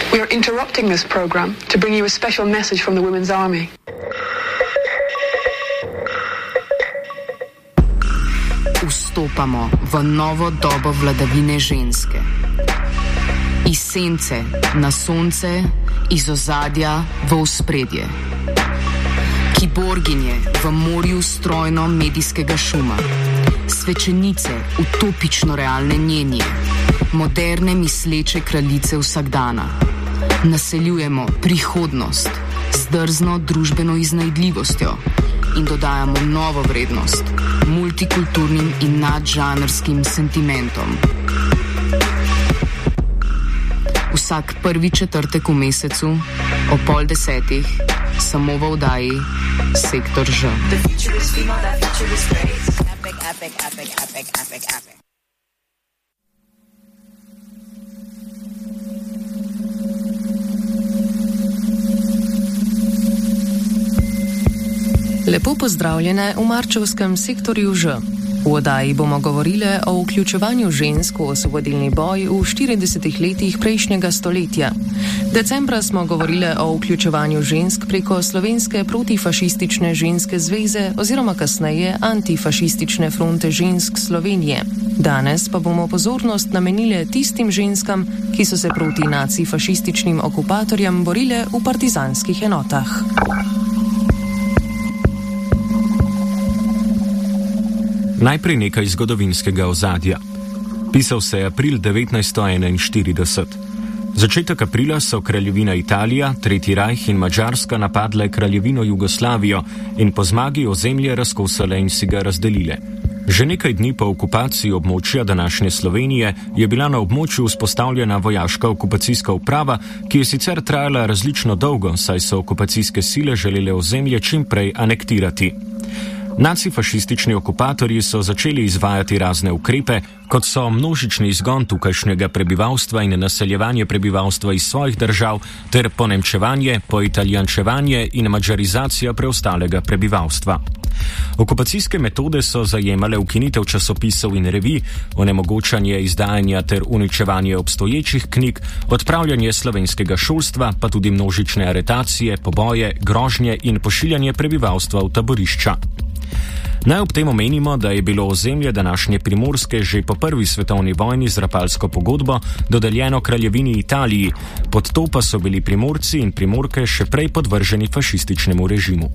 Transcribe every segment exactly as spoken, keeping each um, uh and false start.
We are interrupting this program to bring you a special message from the Women's Army. Vstopamo v novo dobo vladavine ženske. Iz sence na sonce, iz ozadja v ospredje. Kiborginje v morju strojno medijskega šuma. Svečenice utopično realne njenje. Moderne misleče kraljice vsakdana. Naseljujemo prihodnost z drzno družbeno iznajdljivostjo in dodajamo novo vrednost multikulturnim in nadžanrskim sentimentom. Vsak prvi četrtek v mesecu, o pol desetih, samo v oddaji Sektor Ž. Lepo pozdravljene v marčevskem sektorju Ž. V oddaji bomo govorile o vključevanju žensk v osvobodilni boj v štiridesetih letih prejšnjega stoletja. Decembra smo govorile o vključevanju žensk preko Slovenske protifašistične ženske zveze oziroma kasneje Antifašistične fronte žensk Slovenije. Danes pa bomo pozornost namenile tistim ženskam, ki so se proti nacifašističnim okupatorjem borile v partizanskih enotah. Najprej nekaj zgodovinskega ozadja. Pisal se je april devetnajststo enainštirideset. Začetek aprila so kraljevina Italija, Tretji rajh in Madžarska napadle kraljevino Jugoslavijo in po zmagi ozemlje razkosale in si ga razdelile. Že nekaj dni po okupaciji območja današnje Slovenije je bila na območju vzpostavljena vojaška okupacijska uprava, ki je sicer trajala različno dolgo, saj so okupacijske sile želele ozemlje čim prej anektirati. Nacifašistični okupatorji so začeli izvajati razne ukrepe, kot so množični izgon tukajšnjega prebivalstva in naseljevanje prebivalstva iz svojih držav ter ponemčevanje, poitalijančevanje in madžarizacija preostalega prebivalstva. Okupacijske metode so zajemale ukinitev časopisov in revij, onemogočanje izdajanja ter uničevanje obstoječih knjig, odpravljanje slovenskega šolstva, pa tudi množične aretacije, poboje, grožnje in pošiljanje prebivalstva v taborišča. Naj ob tem omenimo, da je bilo ozemlje današnje Primorske že po prvi svetovni vojni z Rapalsko pogodbo dodeljeno kraljevini Italiji, pod to pa so bili Primorci in Primorke še prej podvrženi fašističnemu režimu.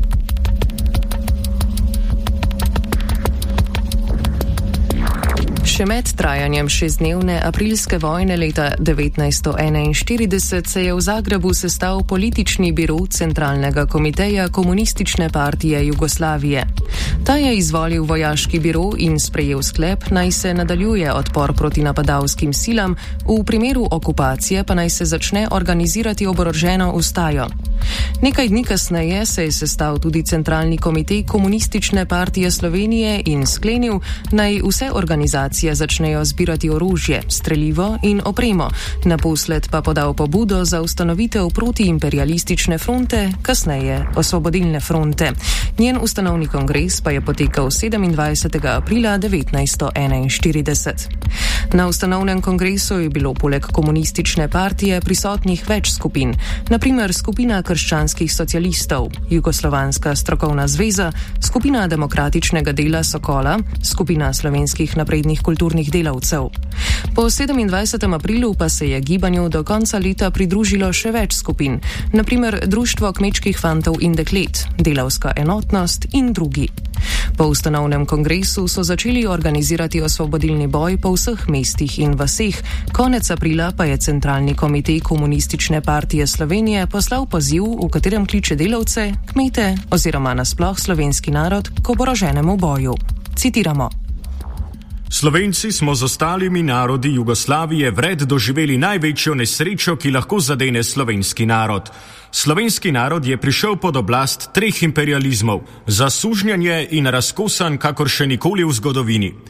Še med trajanjem šestdnevne aprilske vojne leta devetnajststo enainštirideset se je v Zagrebu sestal politični biro Centralnega komiteja Komunistične partije Jugoslavije. Ta je izvolil vojaški biro in sprejel sklep, naj se nadaljuje odpor proti napadalskim silam, v primeru okupacije pa naj se začne organizirati oboroženo ustajo. Nekaj dni kasneje se je sestal tudi Centralni komitej Komunistične partije Slovenije in sklenil, naj vse organizacije začnejo zbirati orožje, strelivo in opremo, naposled pa podal pobudo za ustanovitev protiimperialistične fronte, kasneje Osvobodilne fronte. Njen ustanovni kongres pa je potekal sedemindvajsetega aprila devetnajststo enainštirideset. Na ustanovnem kongresu je bilo poleg komunistične partije prisotnih več skupin, na primer skupina krščanskih socialistov, Jugoslovanska strokovna zveza, skupina demokratičnega dela Sokola, skupina slovenskih naprednih kulturnih delavcev. Po sedemindvajsetem aprilu pa se je gibanju do konca leta pridružilo še več skupin, na primer Društvo kmečkih fantov in deklet, Delavska enotnost in drugi. Po ustanovnem kongresu so začeli organizirati osvobodilni boj po vseh mestih in vaseh, konec aprila pa je Centralni komitej Komunistične partije Slovenije poslal poziv, v katerem kliče delavce, kmete oziroma nasploh slovenski narod k oboroženemu boju. Citiramo. Slovenci smo z ostalimi narodi Jugoslavije vred doživeli največjo nesrečo, ki lahko zadene slovenski narod. Slovenski narod je prišel pod oblast treh imperializmov, zasužnjanje in razkosan, kakor še nikoli v zgodovini.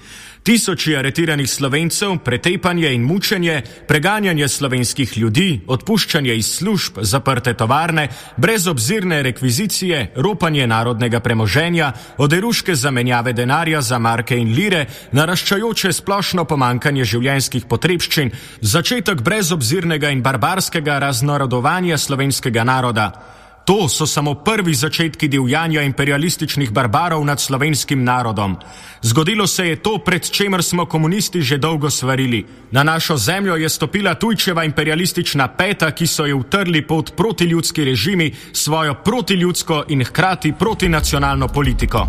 Tisoči aretiranih Slovencev, pretepanje in mučenje, preganjanje slovenskih ljudi, odpuščanje iz služb, zaprte tovarne, brezobzirne rekvizicije, ropanje narodnega premoženja, oderuške zamenjave denarja za marke in lire, naraščajoče splošno pomankanje življenjskih potrebščin, začetek brezobzirnega in barbarskega raznorodovanja slovenskega naroda. To so samo prvi začetki divjanja imperialističnih barbarov nad slovenskim narodom. Zgodilo se je to, pred čemer smo komunisti že dolgo svarili. Na našo zemljo je stopila tujčeva imperialistična peta, ki so jo utrli pod protiljudski režimi svojo protiljudsko in hkrati protinacionalno politiko.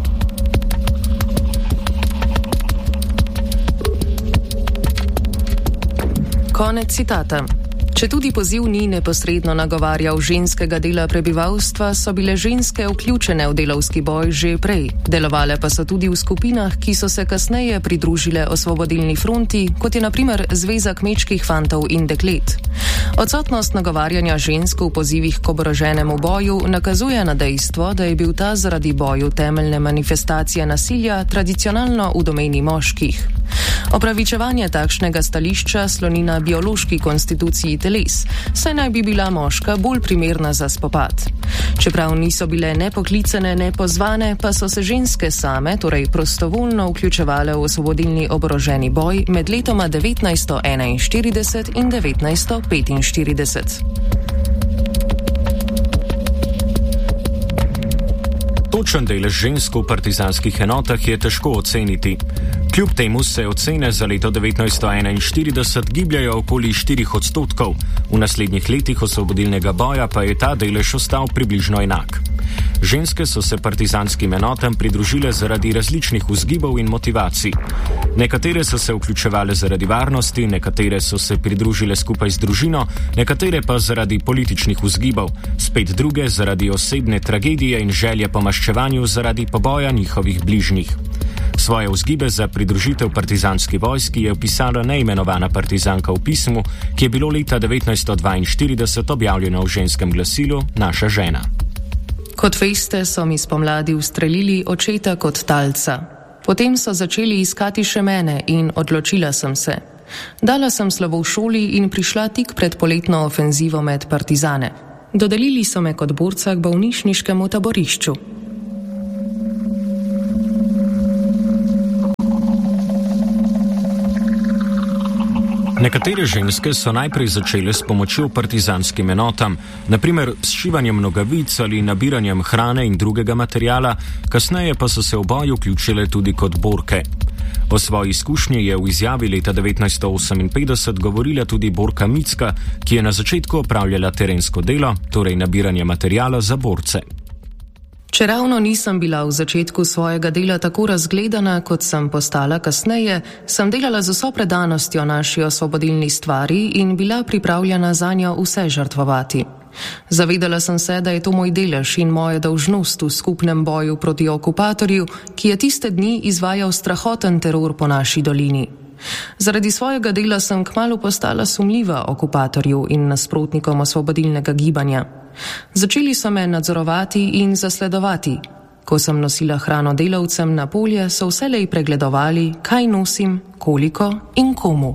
Konec citata. Če tudi poziv ni neposredno nagovarjal ženskega dela prebivalstva, so bile ženske vključene v delavski boj že prej. Delovale pa so tudi v skupinah, ki so se kasneje pridružile Osvobodilni fronti, kot je na primer Zveza kmečkih fantov in deklet. Odsotnost nagovarjanja žensk v pozivih k oboroženemu boju nakazuje na dejstvo, da je bil ta zaradi boju temeljne manifestacije nasilja tradicionalno v domeni moških. Opravičevanje takšnega stališča sloni na biološki konstituciji teles, saj naj bi bila moška bolj primerna za spopad. Čeprav niso bile ne poklicane, ne pozvane, pa so se ženske same, torej prostovoljno vključevale v osvobodilni oboroženi boj med letoma devetnajststo enainštirideset in devetnajststo petinštirideset. Točen delež žensk v partizanskih enotah je težko oceniti. Kljub temu se ocene za leto devetnajststo enainštirideset gibljajo okoli štirih odstotkov, v naslednjih letih osvobodilnega boja pa je ta delež ostal približno enak. Ženske so se partizanskim enotam pridružile zaradi različnih vzgibov in motivacij. Nekatere so se vključevale zaradi varnosti, nekatere so se pridružile skupaj z družino, nekatere pa zaradi političnih vzgibov, spet druge zaradi osebne tragedije in želje po maščevanju zaradi poboja njihovih bližnjih. Svoje vzgibe za pridružitev partizanski vojski je opisala neimenovana partizanka v pismu, ki je bilo leta devetnajststo dvainštirideset objavljeno v ženskem glasilu Naša žena. Kot veste, so mi spomladi ustrelili očeta kot talca. Potem so začeli iskati še mene in odločila sem se. Dala sem slovo v šoli in prišla tik pred poletno ofenzivo med partizane. Dodelili so me kot borca k bolnišniškemu taborišču. Nekatere ženske so najprej začele s pomočjo partizanskim enotam, naprimer s šivanjem nogavic ali nabiranjem hrane in drugega materijala, kasneje pa so se v boj vključile tudi kot borke. O svoji izkušnji je v izjavi leta devetnajststo oseminpetdeset govorila tudi borka Micka, ki je na začetku opravljala terensko delo, torej nabiranje materijala za borce. Če ravno nisem bila v začetku svojega dela tako razgledana, kot sem postala kasneje, sem delala z vso predanostjo naši osvobodilni stvari in bila pripravljena zanjo vse žrtvovati. Zavedala sem se, da je to moj delež in moja dolžnost v skupnem boju proti okupatorju, ki je tiste dni izvajal strahoten teror po naši dolini. Zaradi svojega dela sem kmalu postala sumljiva okupatorju in nasprotnikom osvobodilnega gibanja. Začeli so me nadzorovati in zasledovati. Ko sem nosila hrano delavcem na polje, so vselej pregledovali, kaj nosim, koliko in komu.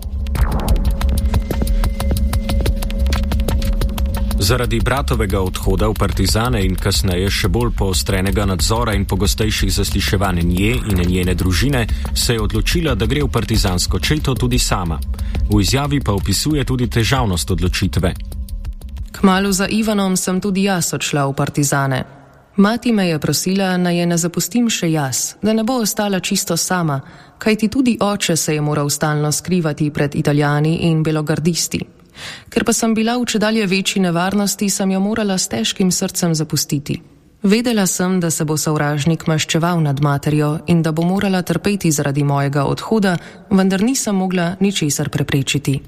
Zaradi bratovega odhoda v partizane in kasneje še bolj poostrenega nadzora in pogostejših zasliševanj nje in njene družine se je odločila, da gre v partizansko četo tudi sama. V izjavi pa opisuje tudi težavnost odločitve. Kmalu za Ivanom sem tudi jaz odšla v partizane. Mati me je prosila, naj je ne zapustim še jaz, da ne bo ostala čisto sama, kajti tudi oče se je moral stalno skrivati pred Italijani in belogardisti. Ker pa sem bila v čedalje večji nevarnosti, sem jo morala s težkim srcem zapustiti. Vedela sem, da se bo sovražnik maščeval nad materjo in da bo morala trpeti zaradi mojega odhoda, vendar nisem mogla ničesar preprečiti.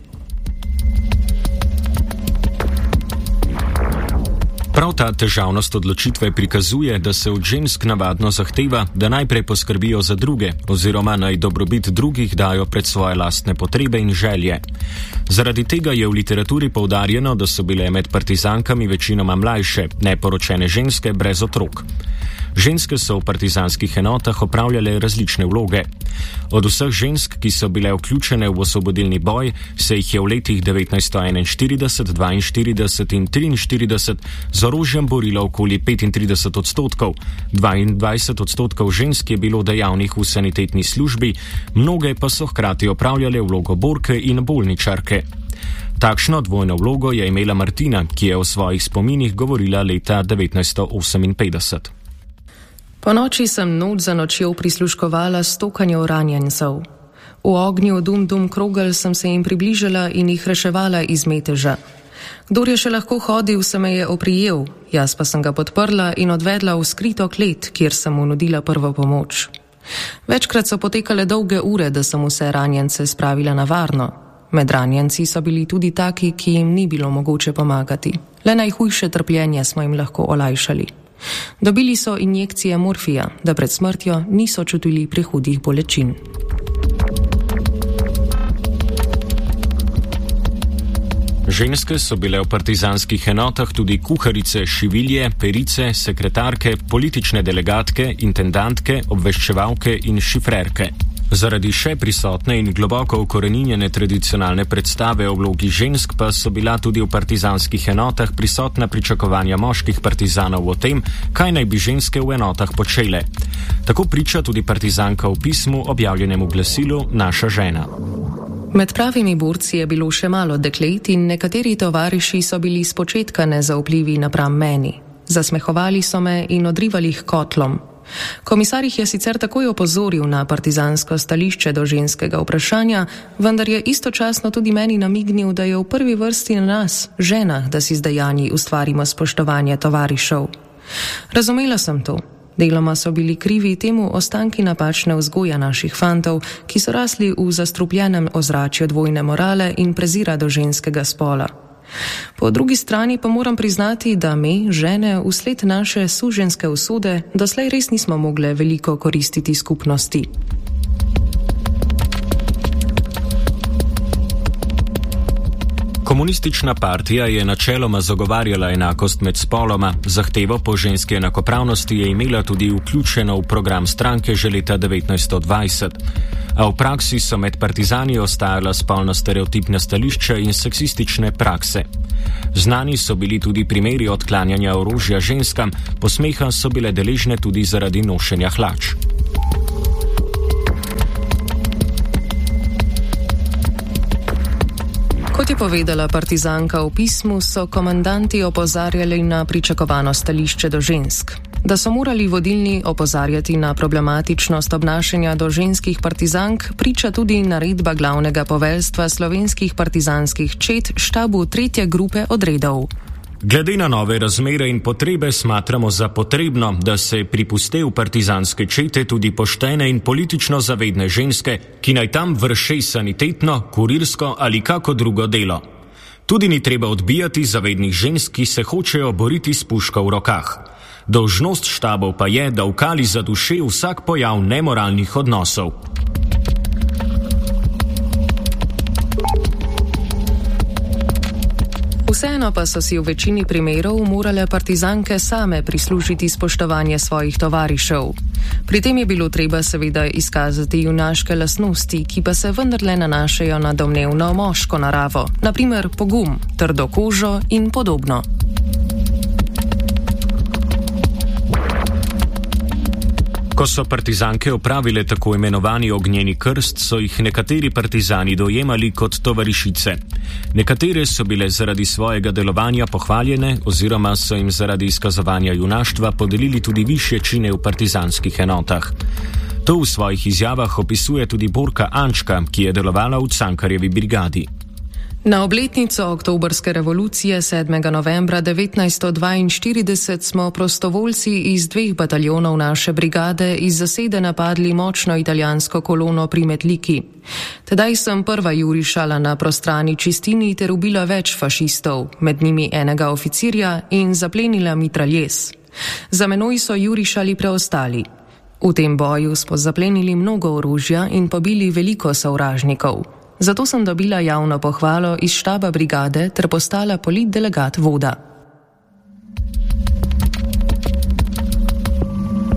Prav ta težavnost odločitve prikazuje, da se od žensk navadno zahteva, da najprej poskrbijo za druge oziroma naj dobrobit drugih dajo pred svoje lastne potrebe in želje. Zaradi tega je v literaturi poudarjeno, da so bile med partizankami večinoma mlajše, neporočene ženske brez otrok. Ženske so v partizanskih enotah opravljale različne vloge. Od vseh žensk, ki so bile vključene v osvobodilni boj, se jih je v letih devetnajststo enainštirideset, dvainštirideset in triinštirideset z orožjem borilo okoli petintrideset odstotkov. dvaindvajset odstotkov žensk je bilo dejavnih v sanitetni službi, mnoge pa so hkrati opravljale vlogo borke in bolničarke. Takšno dvojno vlogo je imela Martina, ki je o svojih spominih govorila leta devetnajststo oseminpetdeset. Po noči sem noč za nočjo prisluškovala stokanju ranjencev. V ognju dum-dum krogel sem se jim približala in jih reševala iz meteža. Kdor je še lahko hodil, se me je oprijel, jaz pa sem ga podprla in odvedla v skrito klet, kjer sem mu nudila prvo pomoč. Večkrat so potekale dolge ure, da sem vse ranjence spravila na varno. Med ranjenci so bili tudi taki, ki jim ni bilo mogoče pomagati. Le najhujše trpljenje smo jim lahko olajšali. Dobili so injekcije morfija, da pred smrtjo niso čutili prehudih bolečin. Ženske so bile v partizanskih enotah tudi kuharice, šivilje, perice, sekretarke, politične delegatke, intendantke, obveščevalke in šifrerke. Zaradi še prisotne in globoko ukoreninjene tradicionalne predstave o vlogi žensk pa so bila tudi v partizanskih enotah prisotna pričakovanja moških partizanov o tem, kaj naj bi ženske v enotah počele. Tako priča tudi partizanka v pismu, objavljenem v glasilu Naša žena. Med pravimi borci je bilo še malo deklet in nekateri tovariši so bili spočetka nezaupljivi napram meni. Zasmehovali so me in odrivali k kotlom. Komisar jih je sicer takoj opozoril na partizansko stališče do ženskega vprašanja, vendar je istočasno tudi meni namignil, da je v prvi vrsti na nas, ženah, da si z dejanji ustvarimo spoštovanje tovarišev. Razumela sem to. Deloma so bili krivi temu ostanki napačne vzgoje naših fantov, ki so rasli v zastrupljenem ozračju dvojne morale in prezira do ženskega spola. Po drugi strani pa moram priznati, da mi, žene, vsled naše suženske usode, doslej res nismo mogle veliko koristiti skupnosti. Komunistična partija je načeloma zagovarjala enakost med spoloma, zahtevo po ženski enakopravnosti je imela tudi vključeno v program stranke že leta devetnajststo dvajset. A v praksi so med partizani ostajala spolno stereotipna stališča in seksistične prakse. Znani so bili tudi primeri odklanjanja orožja ženskam, posmeha so bile deležne tudi zaradi nošenja hlač. Kot je povedala partizanka v pismu, so komandanti opozarjali na pričakovano stališče do žensk. Da so morali vodilni opozarjati na problematičnost obnašanja do ženskih partizank, priča tudi naredba glavnega poveljstva slovenskih partizanskih čet štabu tretje grupe odredov. Glede na nove razmere in potrebe smatramo za potrebno, da se pripuste v partizanske čete tudi poštene in politično zavedne ženske, ki naj tam vrše sanitetno, kurirsko ali kako drugo delo. Tudi ni treba odbijati zavednih žensk, ki se hočejo boriti s puško v rokah. Dolžnost štabov pa je, da ukali za duše vsak pojav nemoralnih odnosov. Vseeno pa so si v večini primerov morale partizanke same prislužiti spoštovanje svojih tovarišev. Pri tem je bilo treba seveda izkazati junaške lastnosti, ki pa se vendarle nanašajo na domnevno moško naravo, na primer pogum, trdo kožo in podobno. Ko so partizanke opravile tako imenovani ognjeni krst, so jih nekateri partizani dojemali kot tovarišice. Nekatere so bile zaradi svojega delovanja pohvaljene oziroma so jim zaradi izkazovanja junaštva podelili tudi višje čine v partizanskih enotah. To v svojih izjavah opisuje tudi borka Ančka, ki je delovala v Cankarjevi brigadi. Na obletnico oktobrske revolucije sedmega novembra devetnajststo dvainštirideset smo prostovoljci iz dveh bataljonov naše brigade iz zasede napadli močno italijansko kolono pri Metliki. Tedaj sem prva jurišala na prostrani čistini ter ubila več fašistov, med njimi enega oficirja, in zaplenila mitraljez. Za menoj so jurišali preostali. V tem boju smo zaplenili mnogo orožja in pobili veliko sovražnikov. Zato sem dobila javno pohvalo iz štaba brigade ter postala politdelegat voda.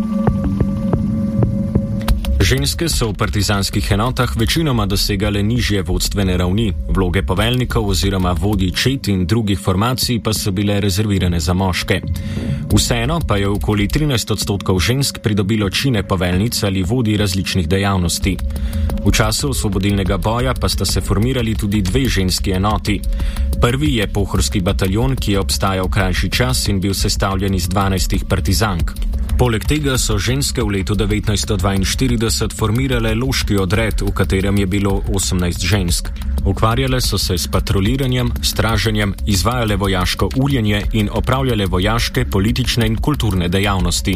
Ženske so v partizanskih enotah večinoma dosegale nižje vodstvene ravni, vloge poveljnikov oziroma vodij čet in drugih formacij pa so bile rezervirane za moške. Vseeno pa je okoli trinajst odstotkov žensk pridobilo čine poveljnic ali vodij različnih dejavnosti. V času osvobodilnega boja pa sta se formirali tudi dve ženski enoti. Prvi je pohorski bataljon, ki je obstajal krajši čas in bil sestavljen iz dvanajstih partizank. Poleg tega so ženske v letu devetnajststo dvainštirideset formirale loški odred, v katerem je bilo osemnajst žensk. Ukvarjale so se s patroliranjem, straženjem, izvajale vojaško urjenje in opravljale vojaške, politične in kulturne dejavnosti.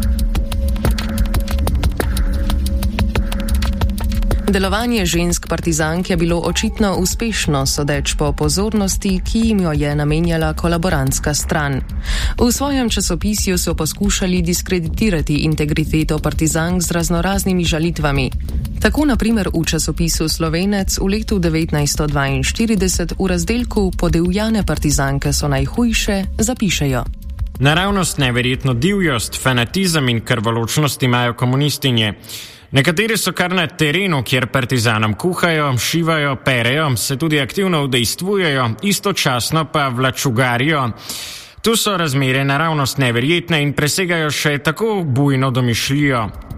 Delovanje žensk partizank je bilo očitno uspešno, sodeč po pozornosti, ki jim jo je namenjala kolaborantska stran. V svojem časopisju so poskušali diskreditirati integriteto partizank z raznoraznimi žalitvami. Tako na primer v časopisu Slovenec v letu devetnajststo dvainštirideset v razdelku Podivjane partizanke so najhujše zapišejo: Naravnost, neverjetno divjost, fanatizem in krvoločnost imajo komunistinje. Nekateri so kar na terenu, kjer partizanom kuhajo, šivajo, perejo, se tudi aktivno udejstvujejo, istočasno pa vlačugarijo. Tu so razmere naravnost neverjetne in presegajo še tako bujno domišljijo.